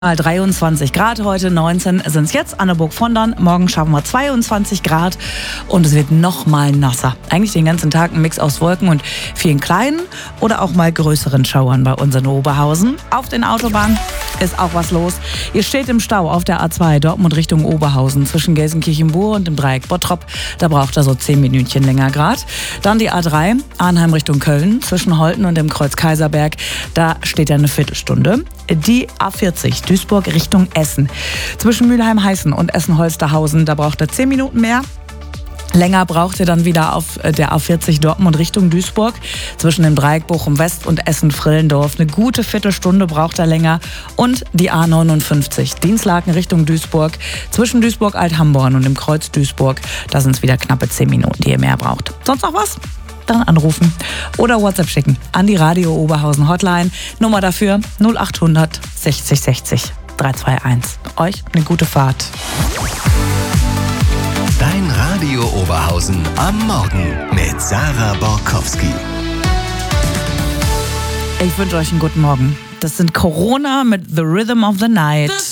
Mal 23 Grad heute, 19 sind es jetzt, Anneburg-Vondern. Morgen schaffen wir 22 Grad und es wird noch mal nasser. Eigentlich den ganzen Tag ein Mix aus Wolken und vielen kleinen oder auch mal größeren Schauern bei uns in Oberhausen. Auf den Autobahnen ist auch was los. Ihr steht im Stau auf der A2 Dortmund Richtung Oberhausen zwischen Gelsenkirchen-Buhr und dem Dreieck Bottrop. Da braucht er so 10 Minütchen länger grad. Dann die A3 Arnheim Richtung Köln zwischen Holten und dem Kreuz Kaiserberg. Da steht er eine Viertelstunde. Die A40 Duisburg Richtung Essen. Zwischen Mülheim-Heißen und Essen-Holsterhausen, da braucht er 10 Minuten mehr. Länger braucht ihr dann wieder auf der A40 Dortmund Richtung Duisburg. Zwischen dem Dreieck Bochum-West und Essen-Frillendorf. Eine gute Viertelstunde braucht er länger. Und die A59 Dienstlaken Richtung Duisburg. Zwischen Duisburg-Althamborn und dem Kreuz Duisburg. Da sind es wieder knappe 10 Minuten, die ihr mehr braucht. Sonst noch was? Dann anrufen oder WhatsApp schicken an die Radio Oberhausen Hotline. Nummer dafür 0800 60 60 321. Euch eine gute Fahrt. Dein Radio Oberhausen am Morgen mit Sarah Borkowski. Ich wünsche euch einen guten Morgen. Das sind Corona mit The Rhythm of the Night.